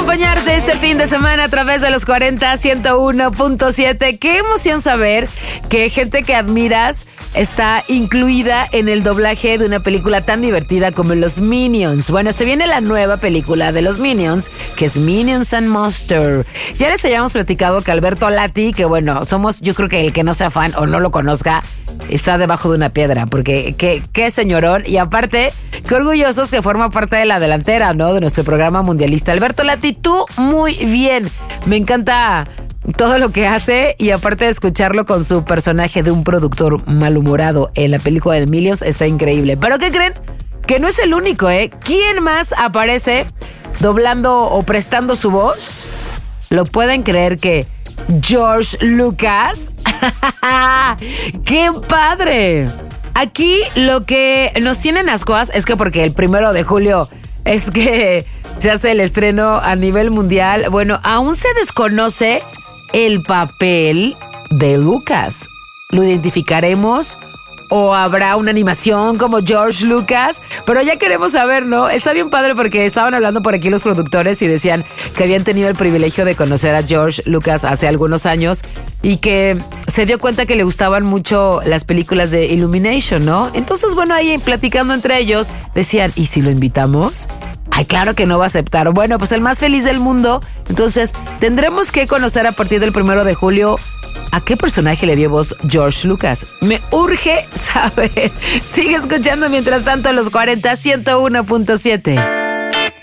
acompañarte este fin de semana a través de los 40 101.7. Qué emoción saber que gente que admiras está incluida en el doblaje de una película tan divertida como Los Minions. Bueno, se viene la nueva película de los Minions, que es Minions and Monsters. Ya les habíamos platicado que Alberto Lati, que bueno, yo creo que el que no sea fan o no lo conozca, está debajo de una piedra, porque qué señorón. Y aparte, qué orgullosos que forma parte de la delantera, ¿no? De nuestro programa mundialista. Alberto Lati, tú muy bien. Me encanta todo lo que hace, y aparte de escucharlo con su personaje de un productor malhumorado en la película de Minions, está increíble. ¿Pero qué creen? Que no es el único, ¿eh? ¿Quién más aparece doblando o prestando su voz? ¿Lo pueden creer que George Lucas? ¡Qué padre! Aquí lo que nos tienen ascuas es que porque el 1 de julio es que se hace el estreno a nivel mundial. Bueno, aún se desconoce el papel de Lucas. ¿Lo identificaremos o habrá una animación como George Lucas? Pero ya queremos saber, ¿no? Está bien padre porque estaban hablando por aquí los productores y decían que habían tenido el privilegio de conocer a George Lucas hace algunos años y que se dio cuenta que le gustaban mucho las películas de Illumination, ¿no? Entonces, bueno, ahí platicando entre ellos, decían, ¿y si lo invitamos? Ay, claro que no va a aceptar. Bueno, pues el más feliz del mundo. Entonces, tendremos que conocer a partir del 1 de julio ¿a qué personaje le dio voz George Lucas? Me urge saber. Sigue escuchando mientras tanto los 40 101.7.